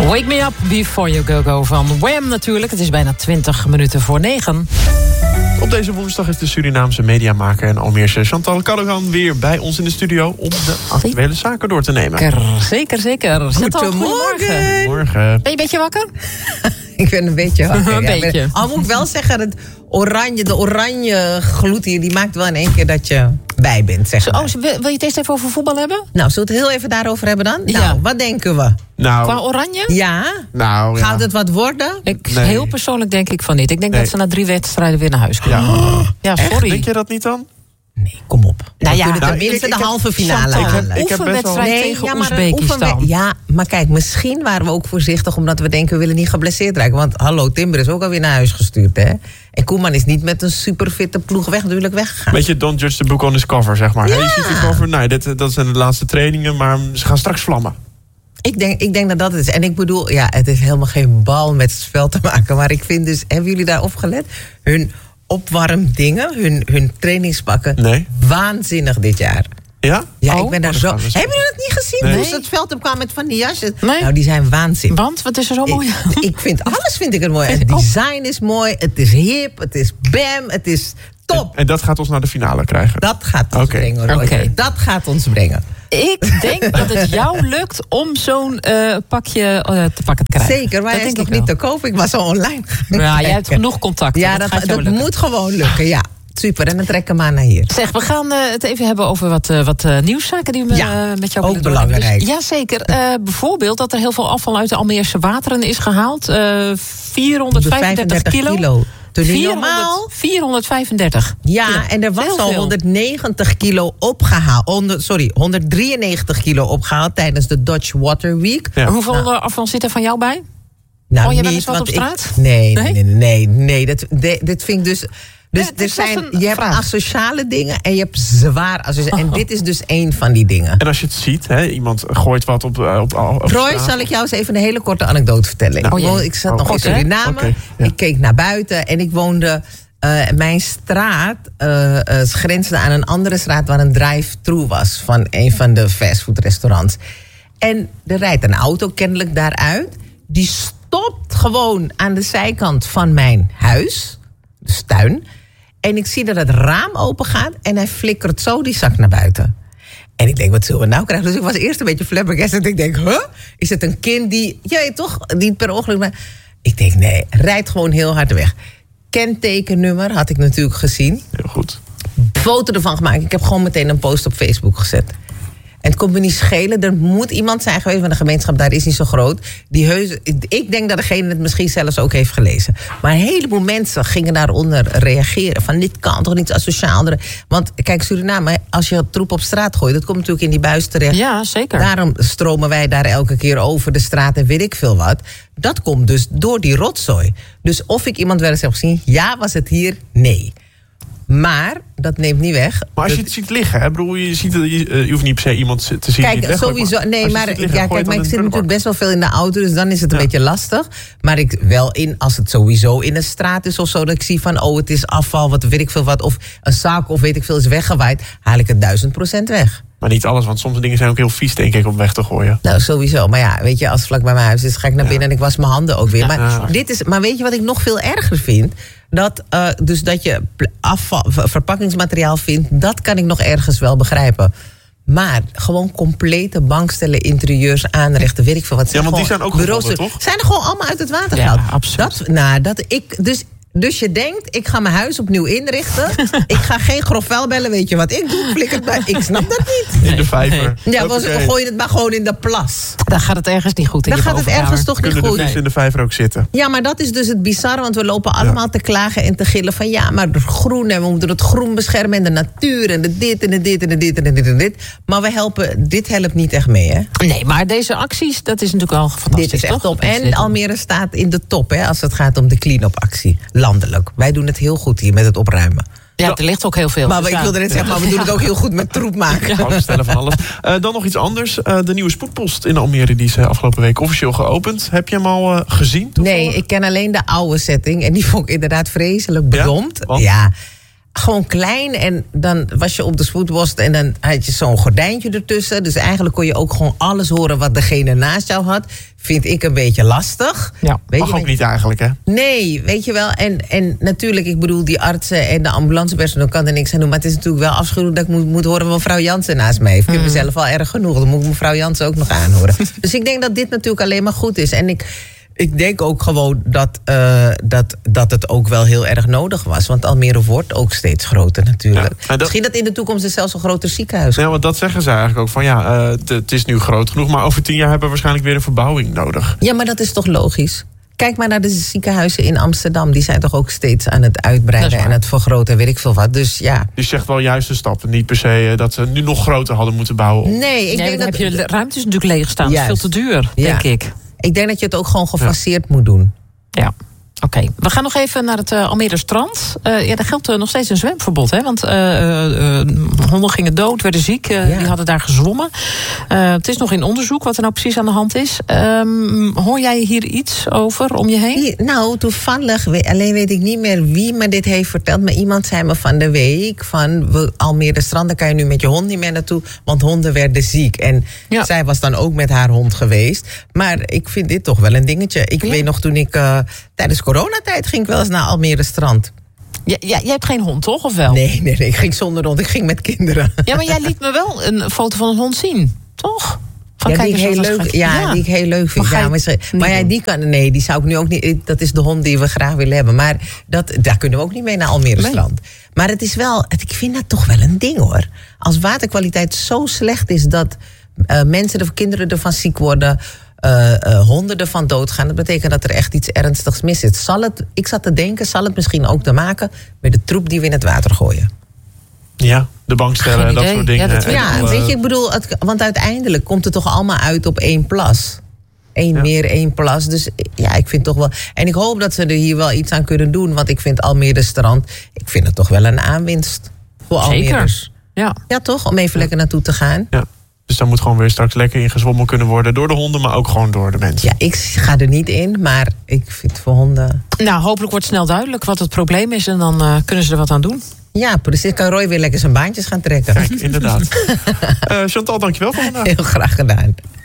Wake Me Up Before You Go van Wham natuurlijk. Het is bijna 20 minuten voor 9. Op deze woensdag is de Surinaamse mediamaker en Almeerse Chantal Cadogan weer bij ons in de studio om de actuele zaken door te nemen. Zeker. Chantal, goedemorgen. Goedemorgen. Ben je een beetje wakker? Ik ben een beetje wakker. Een beetje. Al moet ik wel zeggen, de oranje gloed hier, die maakt wel in één keer dat je bij bent, zeg maar. Wil je het eerst even over voetbal hebben? Nou, zullen we het heel even daarover hebben dan? Ja. Nou, wat denken we? Qua oranje? Ja? Nou, ja. Gaat het wat worden? Heel persoonlijk denk ik van niet. Ik denk dat ze na 3 wedstrijden weer naar huis gaan. Ja, sorry. Denk je dat niet dan? Nee, kom op. Nou we ja, kunnen tenminste de halve finale Chantal, halen. Ik heb oefenwedstrijd tegen Oezbekistan. Ja, maar kijk, misschien waren we ook voorzichtig omdat we denken we willen niet geblesseerd raken. Want hallo, Timber is ook alweer naar huis gestuurd, hè? En Koeman is niet met een superfitte ploeg natuurlijk weggegaan. Beetje don't judge the book on his cover, zeg maar. Ja. Je ziet die cover, nee, dat zijn de laatste trainingen, maar ze gaan straks vlammen. Ik denk dat dat het is. En ik bedoel, ja, het is helemaal geen bal met het spel te maken. Maar ik vind dus, hebben jullie daarop gelet? Hun opwarmdingen, hun trainingspakken, Nee. waanzinnig dit jaar. Ja? Ja, ik ben daar zo. gaan we Hebben jullie dat niet gezien? Nee. Hoe ze het veld opkwamen met van die jasjes? Nee. Nou, die zijn waanzinnig. Want, wat is er zo mooi aan? Ik vind alles er mooi. Het design is mooi, het is hip, het is bam, het is top. En dat gaat ons naar de finale krijgen. Dat gaat ons brengen, Roy. Oké. Dat gaat ons brengen. Ik denk dat het jou lukt om zo'n pakje te pakken te krijgen. Zeker, maar dat hij is denk nog ik niet te kopen. Ik was al online gaan Ja, jij kijken. hebt genoeg contacten. Ja, gaat jou dat lukken. moet gewoon lukken, ja. Super, en dan trekken we maar naar hier. Zeg, we gaan het even hebben over wat nieuwszaken die we met jou ook willen doornemen. belangrijk. Dus, jazeker. Bijvoorbeeld dat er heel veel afval uit de Almeerse wateren is gehaald. 435 kilo. Toen niet normaal. 435. Ja, en er was Heel al veel. 190 kilo opgehaald. 193 kilo opgehaald tijdens de Dutch Water Week. Ja. Hoeveel afval zit er van jou bij? Nou, jij bent eens wat want op straat? Nee. Dit vind ik dus. Dus het is best een je hebt vraag. asociale dingen en je hebt zwaar asociale. En dit is dus één van die dingen. En als je het ziet, hè, iemand gooit wat op Roy, straat. zal ik jou eens even een hele korte anekdote vertellen. Ik zat nog in Suriname. Oké, ja. Ik keek naar buiten en ik woonde. Mijn straat grensde aan een andere straat waar een drive-thru was van een van de fastfoodrestaurants. En er rijdt een auto kennelijk daaruit. Die stopt gewoon aan de zijkant van mijn huis, de tuin. En ik zie dat het raam open gaat en hij flikkert zo die zak naar buiten. En ik denk, wat zullen we nou krijgen? Dus ik was eerst een beetje flabbergasted. Ik denk, is het een kind die, je weet toch, die per ongeluk... Maar ik denk, nee, rijdt gewoon heel hard weg. Kentekennummer had ik natuurlijk gezien. Heel goed. Foto ervan gemaakt. Ik heb gewoon meteen een post op Facebook gezet. En het komt me niet schelen. Er moet iemand zijn geweest, want de gemeenschap daar is niet zo groot. Ik denk dat degene het misschien zelfs ook heeft gelezen. Maar een heleboel mensen gingen daaronder reageren. Van dit kan toch niet asociaal. Want kijk, Suriname, als je troep op straat gooit, dat komt natuurlijk in die buis terecht. Ja, zeker. Daarom stromen wij daar elke keer over de straat en weet ik veel wat. Dat komt dus door die rotzooi. Dus of ik iemand wel eens heb gezien, ja, was het hier? Nee. Maar dat neemt niet weg. Maar als je het ziet liggen, hè, broer, je hoeft niet per se iemand te zien die het Kijk, weggooit, sowieso. Nee, als je maar het ziet liggen, gooi kijk, het maar dan ik in zit de natuurlijk prullenbak. best wel veel in de auto, dus dan is het een beetje lastig. Maar ik wel als het sowieso in een straat is of zo, dat ik zie van, het is afval, wat weet ik veel wat, of een zak of weet ik veel is weggewaaid, haal ik het 1000% weg. Maar niet alles, want sommige dingen zijn ook heel vies, denk ik, om weg te gooien. Nou, sowieso. Maar ja, weet je, als het vlak bij mijn huis is, ga ik naar binnen en ik was mijn handen ook weer. Maar weet je wat ik nog veel erger vind? Dus dat je verpakkingsmateriaal vindt, dat kan ik nog ergens wel begrijpen. Maar gewoon complete bankstellen, interieurs, aanrechten, weet ik veel wat. Ja, want die zijn ook gevonden, toch? Zijn er gewoon allemaal uit het water Ja, gehaald. absoluut. Dus je denkt, ik ga mijn huis opnieuw inrichten. Ik ga geen grof vuil bellen, weet je wat ik doe? Flik het bij. Ik snap dat niet. In de vijver. Ja, we gooien het maar gewoon in de plas. Dan gaat het ergens niet goed in Dan je gaat het bovenkamer. ergens toch niet Kunnen de goed. vissen in de vijver ook zitten? Ja, maar dat is dus het bizarre, want we lopen allemaal te klagen en te gillen van ja, maar het groen en we moeten het groen beschermen en de natuur en de dit en de dit en de dit en de dit en dit. Maar dit helpt niet echt mee, hè? Nee, maar deze acties, dat is natuurlijk wel fantastisch. Dit is echt toch? top. En Almere staat in de top, hè, als het gaat om de clean-up actie, landelijk. Wij doen het heel goed hier met het opruimen. Ja, er ligt ook heel veel. Maar Dus ik wilde net zeggen, maar we doen het ook heel goed met troep maken. Ja, we stellen van alles. Dan nog iets anders. De nieuwe spoedpost in Almere, die is afgelopen week officieel geopend. Heb je hem al gezien? Nee, ik ken alleen de oude setting. En die vond ik inderdaad vreselijk bedompt. Want? Ja. gewoon klein en dan was je op de spoedpost en dan had je zo'n gordijntje ertussen. Dus eigenlijk kon je ook gewoon alles horen wat degene naast jou had. Vind ik een beetje lastig. Ja, mag ook niet eigenlijk, hè? Nee, weet je wel. En natuurlijk, ik bedoel, die artsen en de ambulancepersoneel kan er niks aan doen. Maar het is natuurlijk wel afschuwelijk dat ik moet horen wat mevrouw Jansen naast mij heeft. Ik heb mezelf al erg genoeg. Dan moet ik mevrouw Jansen ook nog aanhoren. Dus ik denk dat dit natuurlijk alleen maar goed is. En ik denk ook gewoon dat het ook wel heel erg nodig was. Want Almere wordt ook steeds groter natuurlijk. Ja, misschien dat in de toekomst er zelfs een groter ziekenhuis komt. Ja, want dat zeggen ze eigenlijk ook. Van het is nu groot genoeg, maar over 10 jaar hebben we waarschijnlijk weer een verbouwing nodig. Ja, maar dat is toch logisch? Kijk maar naar de ziekenhuizen in Amsterdam. Die zijn toch ook steeds aan het uitbreiden en het vergroten, weet ik veel wat. Dus ja. Die zegt wel juiste stappen. Niet per se dat ze nu nog groter hadden moeten bouwen. Nee, ik denk dan dat heb je de ruimtes natuurlijk leeg staan. Dat is veel te duur, denk ik. Ik denk dat je het ook gewoon gefaseerd moet doen. Ja. Oké, we gaan nog even naar het Almere strand. Daar geldt nog steeds een zwemverbod, hè? Want honden gingen dood, werden ziek. Die hadden daar gezwommen. Het is nog in onderzoek wat er nou precies aan de hand is. Hoor jij hier iets over om je heen? Nou, toevallig, alleen weet ik niet meer wie me dit heeft verteld. Maar iemand zei me van de week van Almere strand, daar kan je nu met je hond niet meer naartoe. Want honden werden ziek. En zij was dan ook met haar hond geweest. Maar ik vind dit toch wel een dingetje. Ik weet nog toen ik tijdens coronatijd ging ik wel eens naar Almere strand. Jij hebt geen hond, toch? Of wel? Nee, ik ging zonder hond. Ik ging met kinderen. Ja, maar jij liet me wel een foto van een hond zien, toch? Die ik heel leuk, die ik heel leuk vind. Die zou ik nu ook niet. Dat is de hond die we graag willen hebben. Maar daar kunnen we ook niet mee naar Almere strand. Maar het is wel, ik vind dat toch wel een ding, hoor. Als waterkwaliteit zo slecht is dat kinderen ervan ziek worden, honden ervan doodgaan, dat betekent dat er echt iets ernstigs mis is. Ik zat te denken, zal het misschien ook te maken met de troep die we in het water gooien? Ja, de bankstellen en dat soort dingen. Weet je, ik bedoel, want uiteindelijk komt het toch allemaal uit op één plas. Eén meer, één plas. Dus ja, ik vind toch wel. En ik hoop dat ze er hier wel iets aan kunnen doen. Want ik vind Almere strand, ik vind het toch wel een aanwinst voor Almere's. Ja, toch? Om even lekker naartoe te gaan. Ja. Dus daar moet gewoon weer straks lekker in gezwommen kunnen worden. Door de honden, maar ook gewoon door de mensen. Ja, ik ga er niet in, maar ik vind voor honden. Nou, hopelijk wordt snel duidelijk wat het probleem is. En dan kunnen ze er wat aan doen. Ja, precies. Kan Roy weer lekker zijn baantjes gaan trekken. Kijk, inderdaad. Chantal, dankjewel voor vandaag. Heel graag gedaan.